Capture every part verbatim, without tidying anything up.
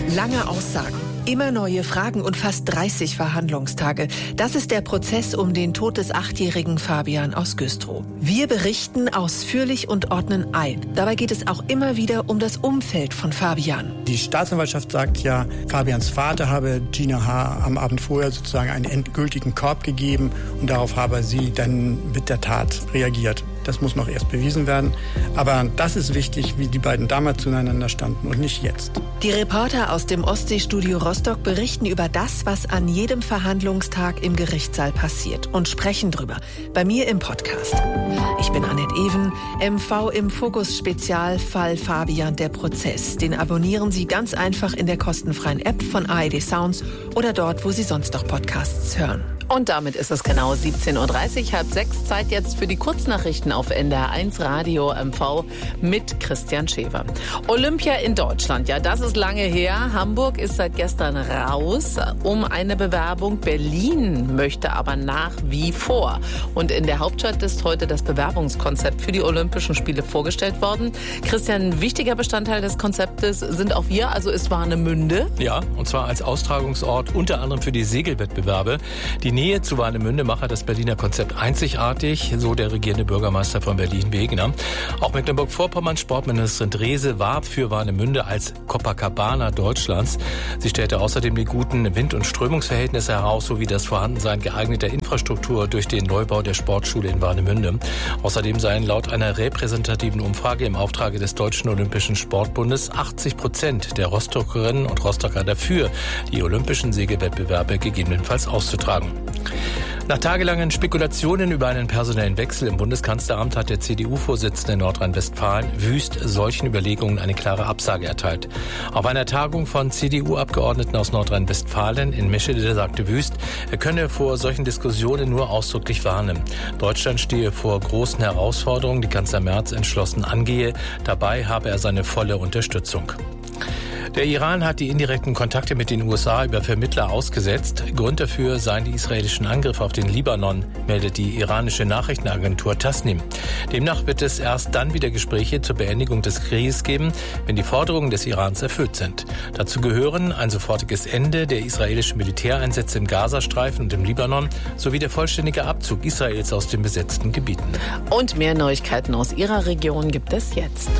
Lange Aussagen, immer neue Fragen und fast dreißig Verhandlungstage. Das ist der Prozess um den Tod des achtjährigen Fabian aus Güstrow. Wir berichten ausführlich und ordnen ein. Dabei geht es auch immer wieder um das Umfeld von Fabian. Die Staatsanwaltschaft sagt ja, Fabians Vater habe Gina H. am Abend vorher sozusagen einen endgültigen Korb gegeben und darauf habe sie dann mit der Tat reagiert. Das muss noch erst bewiesen werden. Aber das ist wichtig, wie die beiden damals zueinander standen und nicht jetzt. Die Reporter aus dem Ostseestudio Rostock berichten über das, was an jedem Verhandlungstag im Gerichtssaal passiert und sprechen drüber. Bei mir im Podcast. Ich bin Annette Even, M V im Fokus Spezial Fall Fabian der Prozess. Den abonnieren Sie ganz einfach in der kostenfreien App von A R D Sounds oder dort, wo Sie sonst noch Podcasts hören. Und damit ist es genau siebzehn Uhr dreißig, halb sechs. Zeit jetzt für die Kurznachrichten auf N D R eins Radio M V mit Christian Schewer. Olympia in Deutschland, ja, das ist lange her. Hamburg ist seit gestern raus um eine Bewerbung. Berlin möchte aber nach wie vor. Und in der Hauptstadt ist heute das Bewerbungskonzept für die Olympischen Spiele vorgestellt worden. Christian, ein wichtiger Bestandteil des Konzeptes sind auch wir, also ist Warnemünde. Ja, und zwar als Austragungsort unter anderem für die Segelwettbewerbe. Die Nähe zu Warnemünde mache das Berliner Konzept einzigartig, so der regierende Bürgermeister von Berlin-Wegener. Auch Mecklenburg-Vorpommerns Sportministerin Drese warb für Warnemünde als Copacabana Deutschlands. Sie stellte außerdem die guten Wind- und Strömungsverhältnisse heraus, sowie das Vorhandensein geeigneter Infrastruktur durch den Neubau der Sportschule in Warnemünde. Außerdem seien laut einer repräsentativen Umfrage im Auftrag des Deutschen Olympischen Sportbundes achtzig Prozent der Rostockerinnen und Rostocker dafür, die olympischen Segelwettbewerbe gegebenenfalls auszutragen. Nach tagelangen Spekulationen über einen personellen Wechsel im Bundeskanzleramt hat der C D U-Vorsitzende in Nordrhein-Westfalen Wüst solchen Überlegungen eine klare Absage erteilt. Auf einer Tagung von C D U-Abgeordneten aus Nordrhein-Westfalen in Meschede sagte Wüst, er könne vor solchen Diskussionen nur ausdrücklich warnen. Deutschland stehe vor großen Herausforderungen, die Kanzler Merz entschlossen angehe. Dabei habe er seine volle Unterstützung. Der Iran hat die indirekten Kontakte mit den U S A über Vermittler ausgesetzt. Grund dafür seien die israelischen Angriffe auf den Libanon, meldet die iranische Nachrichtenagentur Tasnim. Demnach wird es erst dann wieder Gespräche zur Beendigung des Krieges geben, wenn die Forderungen des Irans erfüllt sind. Dazu gehören ein sofortiges Ende der israelischen Militäreinsätze im Gazastreifen und im Libanon sowie der vollständige Abzug Israels aus den besetzten Gebieten. Und mehr Neuigkeiten aus Ihrer Region gibt es jetzt.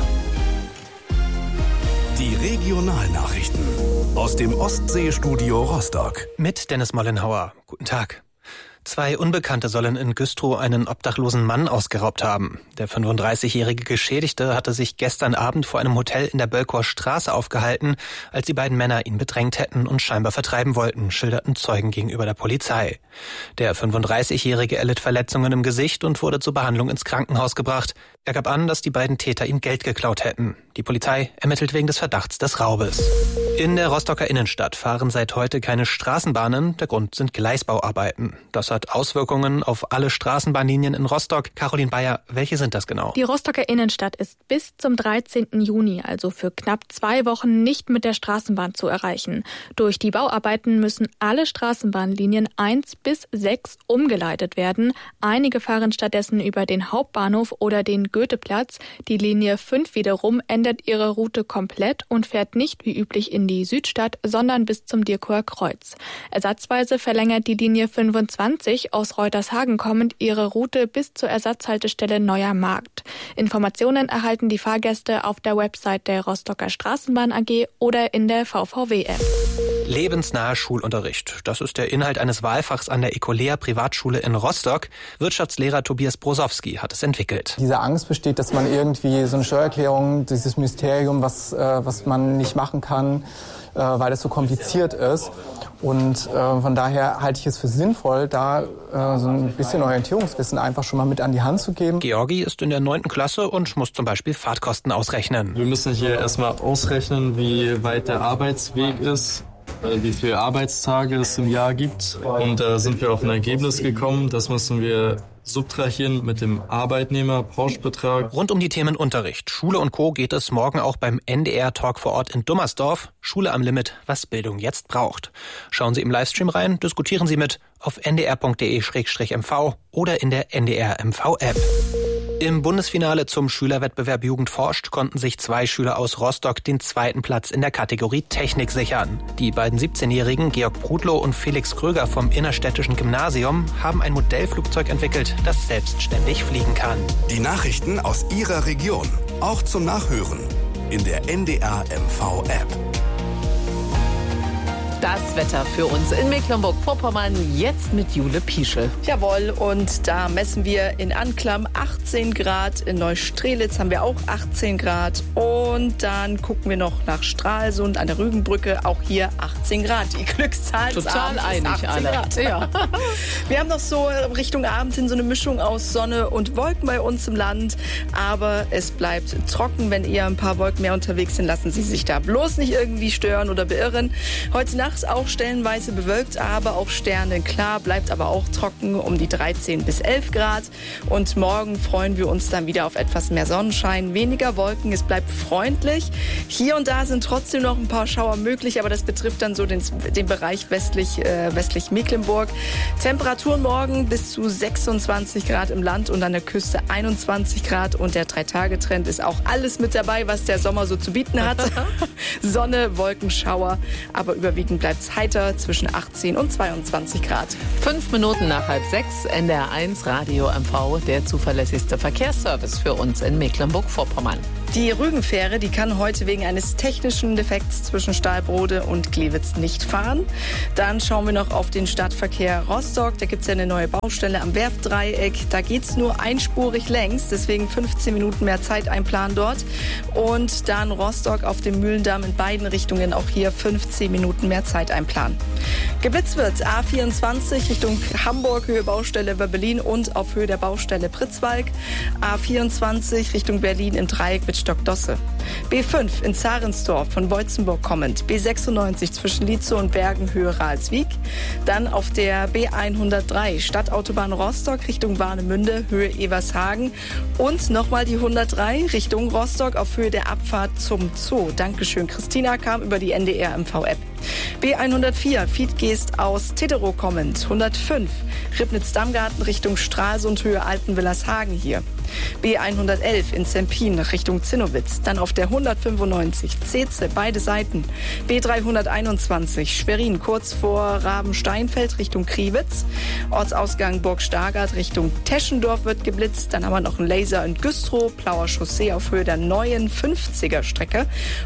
Die Regionalnachrichten aus dem Ostseestudio Rostock. Mit Dennis Mollenhauer. Guten Tag. Zwei Unbekannte sollen in Güstrow einen obdachlosen Mann ausgeraubt haben. Der fünfunddreißigjährige Geschädigte hatte sich gestern Abend vor einem Hotel in der Bölkower Straße aufgehalten, als die beiden Männer ihn bedrängt hätten und scheinbar vertreiben wollten, schilderten Zeugen gegenüber der Polizei. Der fünfunddreißigjährige erlitt Verletzungen im Gesicht und wurde zur Behandlung ins Krankenhaus gebracht. Er gab an, dass die beiden Täter ihm Geld geklaut hätten. Die Polizei ermittelt wegen des Verdachts des Raubes. In der Rostocker Innenstadt fahren seit heute keine Straßenbahnen. Der Grund sind Gleisbauarbeiten. Das hat Auswirkungen auf alle Straßenbahnlinien in Rostock. Caroline Bayer, welche sind das genau? Die Rostocker Innenstadt ist bis zum dreizehnten Juni, also für knapp zwei Wochen, nicht mit der Straßenbahn zu erreichen. Durch die Bauarbeiten müssen alle Straßenbahnlinien eins bis sechs umgeleitet werden. Einige fahren stattdessen über den Hauptbahnhof oder den Goetheplatz. Die Linie fünf wiederum ändert ihre Route komplett und fährt nicht wie üblich in die Südstadt, sondern bis zum Dirkower Kreuz. Ersatzweise verlängert die Linie fünfundzwanzig aus Reutershagen kommend ihre Route bis zur Ersatzhaltestelle Neuer Markt. Informationen erhalten die Fahrgäste auf der Website der Rostocker Straßenbahn A G oder in der V V W-App. Lebensnaher Schulunterricht. Das ist der Inhalt eines Wahlfachs an der Ecolea Privatschule in Rostock. Wirtschaftslehrer Tobias Brosowski hat es entwickelt. Diese Angst besteht, dass man irgendwie so eine Steuererklärung, dieses Mysterium, was, äh, was man nicht machen kann, äh, weil es so kompliziert ist. Und äh, von daher halte ich es für sinnvoll, da äh, so ein bisschen Orientierungswissen einfach schon mal mit an die Hand zu geben. Georgi ist in der neunten Klasse und muss zum Beispiel Fahrtkosten ausrechnen. Wir müssen hier erstmal ausrechnen, wie weit der Arbeitsweg ist, wie viele Arbeitstage es im Jahr gibt. Und da sind wir auf ein Ergebnis gekommen, das müssen wir subtrahieren mit dem Arbeitnehmer-Pauschbetrag. Rund um die Themen Unterricht, Schule und Co. geht es morgen auch beim N D R-Talk vor Ort in Dummersdorf. Schule am Limit, was Bildung jetzt braucht. Schauen Sie im Livestream rein, diskutieren Sie mit auf n d r punkt d e slash m v oder in der N D R M V-App. Im Bundesfinale zum Schülerwettbewerb Jugend forscht konnten sich zwei Schüler aus Rostock den zweiten Platz in der Kategorie Technik sichern. Die beiden siebzehnjährigen Georg Brudlow und Felix Kröger vom innerstädtischen Gymnasium haben ein Modellflugzeug entwickelt, das selbstständig fliegen kann. Die Nachrichten aus Ihrer Region, auch zum Nachhören in der N D R M V App. Das Wetter für uns in Mecklenburg-Vorpommern jetzt mit Jule Pieschel. Jawohl, und da messen wir in Anklam achtzehn Grad, in Neustrelitz haben wir auch achtzehn Grad und dann gucken wir noch nach Stralsund an der Rügenbrücke, auch hier achtzehn Grad. Die Glückszahl total einig alle. Ja. Wir haben noch so Richtung Abend hin so eine Mischung aus Sonne und Wolken bei uns im Land, aber es bleibt trocken. Wenn eher ein paar Wolken mehr unterwegs sind, lassen Sie sich da bloß nicht irgendwie stören oder beirren. Heute Nacht auch stellenweise bewölkt, aber auch sternenklar, bleibt aber auch trocken um die dreizehn bis elf Grad. Und morgen freuen wir uns dann wieder auf etwas mehr Sonnenschein, weniger Wolken, es bleibt freundlich. Hier und da sind trotzdem noch ein paar Schauer möglich, aber das betrifft dann so den, den Bereich westlich, äh, westlich Mecklenburg. Temperaturen morgen bis zu sechsundzwanzig Grad im Land und an der Küste einundzwanzig Grad und der Drei-Tage-Trend ist auch alles mit dabei, was der Sommer so zu bieten hat. Sonne, Wolken, Schauer, aber überwiegend bleibt es heiter zwischen achtzehn und zweiundzwanzig Grad. Fünf Minuten nach halb sechs, N D R eins Radio M V, der zuverlässigste Verkehrsservice für uns in Mecklenburg-Vorpommern. Die Rügenfähre, die kann heute wegen eines technischen Defekts zwischen Stahlbrode und Glewitz nicht fahren. Dann schauen wir noch auf den Stadtverkehr Rostock. Da gibt es ja eine neue Baustelle am Werftdreieck. Da geht es nur einspurig längs, deswegen fünfzehn Minuten mehr Zeit einplanen dort. Und dann Rostock auf dem Mühlendamm in beiden Richtungen, auch hier fünfzehn Minuten mehr Zeit einplanen. Geblitzt wird A vierundzwanzig Richtung Hamburg, Höhe Baustelle über Berlin und auf Höhe der Baustelle Pritzwalk. A vierundzwanzig Richtung Berlin im Dreieck mit Stockdosse. B fünf in Zarensdorf von Beutzenburg kommend. B sechsundneunzig zwischen Lietzow und Bergen, Höhe Ralswiek. Dann auf der B hundertdrei Stadtautobahn Rostock Richtung Warnemünde, Höhe Evershagen. Und nochmal die hundertdrei Richtung Rostock auf Höhe der Abfahrt zum Zoo. Dankeschön, Christina, kam über die N D R M V App. B hundertvier Fiedgeest aus Teterow kommend. hundertfünf Ribnitz-Dammgarten Richtung Stralsund, Höhe Altenwillershagen hier. B hundertelf in Zempin Richtung Zinnowitz. Dann auf der hundertfünfundneunzig Zeze, beide Seiten. B dreihunderteinundzwanzig Schwerin kurz vor Rabensteinfeld Richtung Kriwitz. Ortsausgang Burg Stargard Richtung Teschendorf wird geblitzt. Dann haben wir noch einen Laser in Güstrow, Plauer Chaussee auf Höhe der neuen fünfziger Strecke.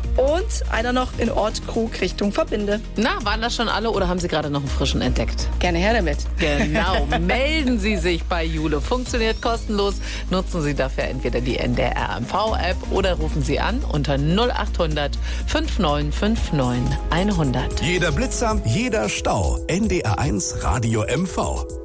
Und einer noch in Ort Krug Richtung Verbinde. Na, waren das schon alle oder haben Sie gerade noch einen frischen entdeckt? Gerne her damit. Genau, melden Sie sich bei Jule. Funktioniert kostenlos. Nutzen Sie dafür entweder die N D R M V App oder rufen Sie an unter null acht hundert neunundfünfzig neunundfünfzig hundert. Jeder Blitzer, jeder Stau. N D R eins Radio M V.